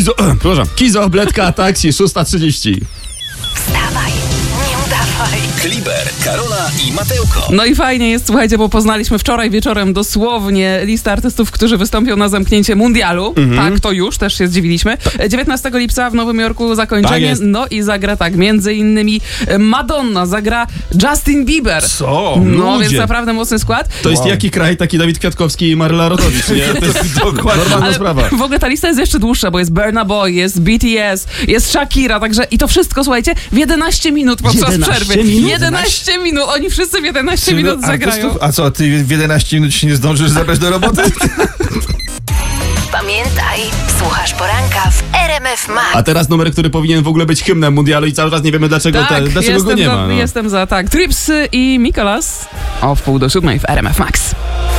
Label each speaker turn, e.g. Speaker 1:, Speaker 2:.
Speaker 1: Kizo, Bledka, taksi, 6:30.
Speaker 2: Wstawaj, nie udawaj.
Speaker 3: Kliber, Karola i Mateuko.
Speaker 4: No i fajnie jest, słuchajcie, bo poznaliśmy wczoraj wieczorem dosłownie listę artystów, którzy wystąpią na zamknięcie mundialu. Tak, to już, też się zdziwiliśmy. 19 lipca w Nowym Jorku zakończenie.
Speaker 1: Tak
Speaker 4: no i zagra między innymi Madonna, zagra Justin Bieber.
Speaker 1: Co?
Speaker 4: No,
Speaker 1: Ludzie.
Speaker 4: więc naprawdę mocny skład.
Speaker 1: To jest jaki kraj, taki Dawid Kwiatkowski i Marla Rodowicz, nie? To jest dokładnie normalna sprawa.
Speaker 4: W ogóle ta lista jest jeszcze dłuższa, bo jest Burna Boy, jest BTS, jest Shakira, także i to wszystko, słuchajcie, w 11 minut podczas
Speaker 1: 11
Speaker 4: przerwy.
Speaker 1: minut?
Speaker 4: 11 minut, oni wszyscy w 11 minut zagrają.
Speaker 5: A co, ty w 11 minut się nie zdążysz zabrać do roboty?
Speaker 2: Pamiętaj, słuchasz poranka w RMF Max.
Speaker 1: A teraz numer, który powinien w ogóle być hymnem mundialu i cały czas nie wiemy dlaczego, dlaczego go nie ma. No.
Speaker 4: Jestem za, tak. Trips i Mikolas o 6:30 w RMF Max.